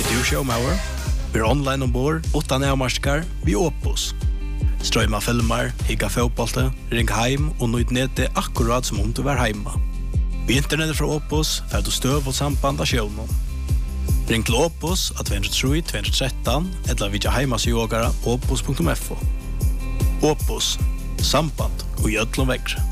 du showmauer? Vi online ombord, utan avmarskar, vi Opus. Strøyma filmer, higga fotbollte, ring heim og nøyd nete akkurat som om du var heima. Vi internettet fra Opus, får du støv og samband av sjøvnen. Ring til Opus av 203-213, eller vidja heimasjågara opus.fo. Opus, samband og gjødlom vekkre.